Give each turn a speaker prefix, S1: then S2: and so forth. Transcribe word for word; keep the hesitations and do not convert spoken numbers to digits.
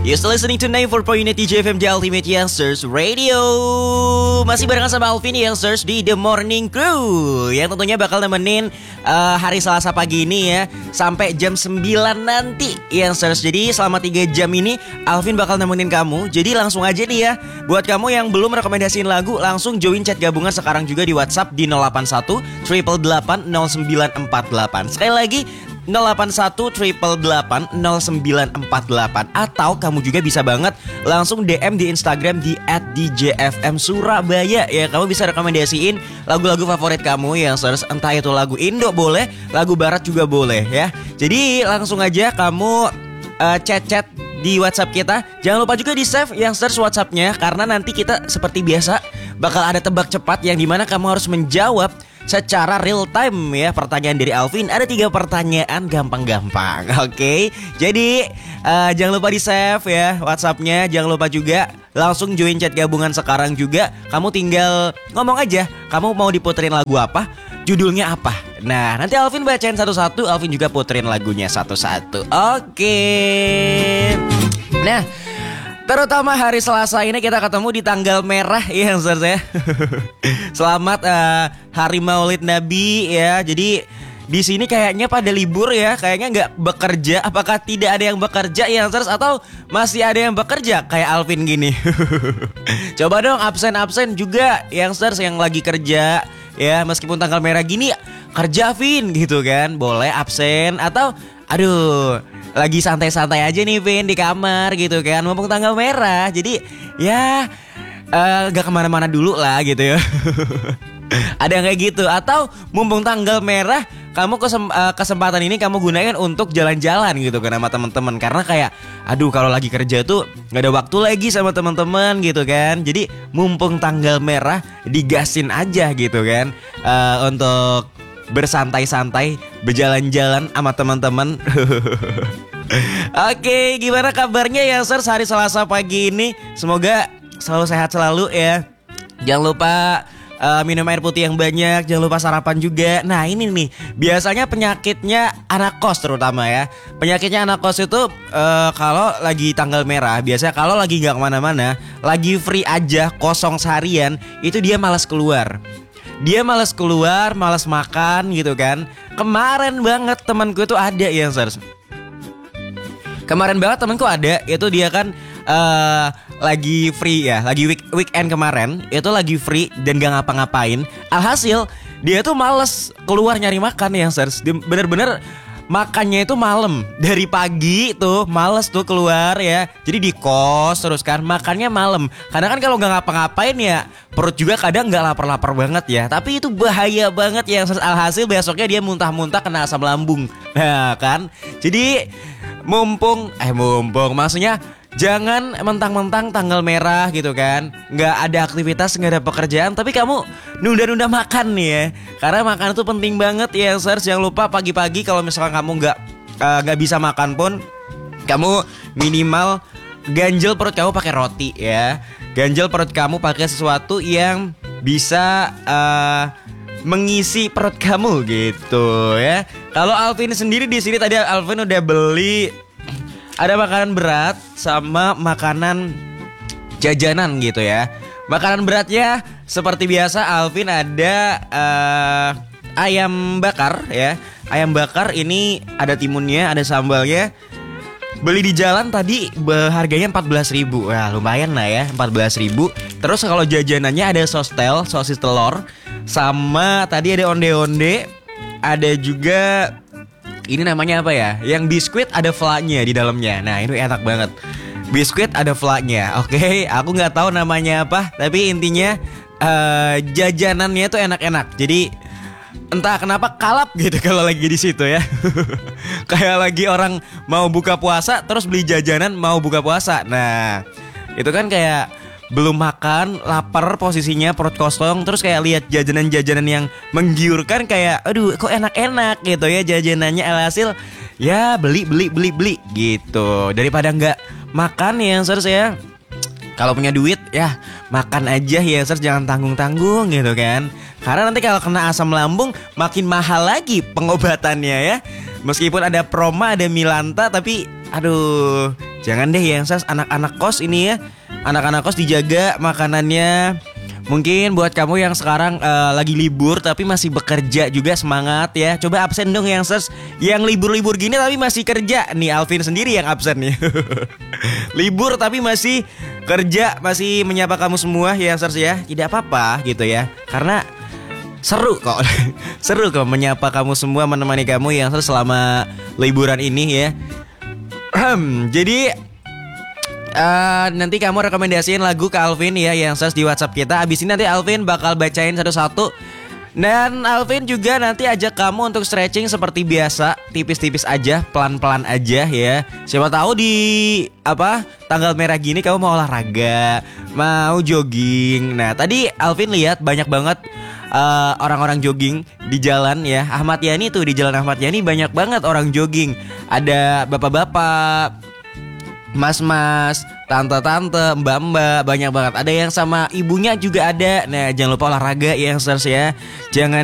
S1: You're still listening to ninety-four point eight D J F M, The Ultimate Youngsters Radio. Masih barengan sama Alvin Youngsters di The Morning Crew, yang tentunya bakal nemenin uh, hari Selasa pagi ini ya sampai jam sembilan nanti Youngsters. Jadi selama tiga jam ini Alvin bakal nemenin kamu. Jadi langsung aja nih ya, buat kamu yang belum rekomendasiin lagu, langsung join chat gabungan sekarang juga di WhatsApp di nol delapan satu delapan delapan delapan nol sembilan empat delapan. Sekali lagi nol delapan satu delapan delapan delapan nol sembilan empat delapan. Atau kamu juga bisa banget langsung D M di Instagram di at D J F M Surabaya ya. Kamu bisa rekomendasiin lagu-lagu favorit kamu yang seharus, entah itu lagu Indo boleh, lagu Barat juga boleh ya. Jadi langsung aja kamu uh, chat-chat di WhatsApp kita. Jangan lupa juga di save yang search WhatsAppnya, karena nanti kita seperti biasa bakal ada tebak cepat yang dimana kamu harus menjawab secara real time ya pertanyaan dari Alvin. Ada tiga pertanyaan gampang-gampang. Oke okay? Jadi uh, jangan lupa di save ya WhatsAppnya. Jangan lupa juga langsung join chat gabungan sekarang juga. Kamu tinggal ngomong aja kamu mau diputerin lagu apa, judulnya apa. Nah nanti Alvin bacain satu-satu, Alvin juga puterin lagunya satu-satu. Oke okay. Nah terutama hari Selasa ini kita ketemu di tanggal merah ya ya. Selamat uh, Hari Maulid Nabi ya. Jadi di sini kayaknya pada libur ya, kayaknya nggak bekerja. Apakah tidak ada yang bekerja ya atau masih ada yang bekerja kayak Alvin gini? Coba dong absen-absen juga yang yang lagi kerja ya, meskipun tanggal merah gini kerja Vin gitu kan. Boleh absen atau aduh lagi santai-santai aja nih Vin di kamar gitu kan, mumpung tanggal merah. Jadi ya uh, gak kemana-mana dulu lah gitu ya. Ada yang kayak gitu. Atau mumpung tanggal merah, kamu kesem- uh, kesempatan ini kamu gunakan untuk jalan-jalan gitu kan sama teman-teman. Karena kayak aduh kalau lagi kerja tuh gak ada waktu lagi sama teman-teman gitu kan. Jadi mumpung tanggal merah digasin aja gitu kan, uh, untuk bersantai-santai, berjalan-jalan sama teman-teman. Oke, gimana kabarnya ya Sir hari Selasa pagi ini? Semoga selalu sehat selalu ya. Jangan lupa uh, minum air putih yang banyak, jangan lupa sarapan juga. Nah ini nih, biasanya penyakitnya anak kos terutama ya. Penyakitnya anak kos itu uh, kalau lagi tanggal merah, biasanya kalau lagi gak kemana-mana, lagi free aja, kosong seharian, itu dia malas keluar. Dia malas keluar, malas makan gitu kan. Kemarin banget temanku itu ada ya Sir. Kemarin banget temanku ada, itu dia kan uh, lagi free ya, lagi week, weekend kemarin, itu lagi free dan gak ngapa-ngapain. Alhasil dia tuh males keluar nyari makan ya Sir. Bener-bener makannya itu malam, dari pagi tuh males tuh keluar ya. Jadi di kos terus kan makannya malam. Karena kan kalau nggak ngapa-ngapain ya perut juga kadang nggak lapar-lapar banget ya. Tapi itu bahaya banget ya. Alhasil besoknya dia muntah-muntah kena asam lambung. Nah kan. Jadi mumpung eh mumpung maksudnya jangan mentang-mentang tanggal merah gitu kan, nggak ada aktivitas, nggak ada pekerjaan, tapi kamu nunda-nunda makan nih ya. Karena makan itu penting banget ya Sir. Jangan lupa pagi-pagi kalau misalkan kamu nggak uh, nggak bisa makan pun, kamu minimal ganjel perut kamu pakai roti ya. Ganjel perut kamu pakai sesuatu yang bisa uh, mengisi perut kamu gitu ya. Kalau Alvin sendiri di sini tadi Alvin udah beli ada makanan berat sama makanan jajanan gitu ya. Makanan beratnya seperti biasa Alvin ada uh, ayam bakar ya. Ayam bakar ini ada timunnya, ada sambalnya. Beli di jalan tadi harganya empat belas ribu. Wah lumayan lah ya, empat belas ribu. Terus kalau jajanannya ada sostel, sosis telur, sama tadi ada onde-onde. Ada juga ini namanya apa ya? Yang biskuit ada flanya di dalamnya. Nah itu enak banget. Biskuit ada flanya. Oke, okay, aku nggak tahu namanya apa, tapi intinya uh, jajanannya tuh enak-enak. Jadi entah kenapa kalap gitu kalau lagi di situ ya. Kayak lagi orang mau buka puasa terus beli jajanan mau buka puasa. Nah itu kan kayak belum makan, lapar posisinya, perut kosong, terus kayak lihat jajanan-jajanan yang menggiurkan, kayak aduh kok enak-enak gitu ya jajanannya. Alhasil ya beli beli beli beli gitu, daripada nggak makan ya Sir ya. Kalau punya duit ya makan aja ya Sir, jangan tanggung-tanggung gitu kan. Karena nanti kalau kena asam lambung makin mahal lagi pengobatannya ya. Meskipun ada Proma, ada Milanta, tapi aduh Jangan deh youngsters, anak-anak kos ini ya, anak-anak kos dijaga makanannya. Mungkin buat kamu yang sekarang uh, lagi libur tapi masih bekerja juga, semangat ya. Coba absen dong youngsters yang libur-libur gini tapi masih kerja. Nih Alvin sendiri yang absen nih. Libur tapi masih kerja, masih menyapa kamu semua youngsters ya. Tidak apa-apa gitu ya, karena seru kok. Seru kok menyapa kamu semua, menemani kamu youngsters selama liburan ini ya. Jadi Uh, nanti kamu rekomendasiin lagu ke Alvin ya yang search di WhatsApp kita. Abis ini nanti Alvin bakal bacain satu-satu. Dan Alvin juga nanti ajak kamu untuk stretching seperti biasa, tipis-tipis aja, pelan-pelan aja ya. Siapa tahu di apa tanggal merah gini kamu mau olahraga, mau jogging. Nah tadi Alvin lihat banyak banget uh, orang-orang jogging di jalan ya. Ahmad Yani tuh, di jalan Ahmad Yani banyak banget orang jogging. Ada bapak-bapak, mas-mas, tante-tante, mbak-mbak, banyak banget. Ada yang sama ibunya juga ada. Nah jangan lupa olahraga ya youngsters ya. Jangan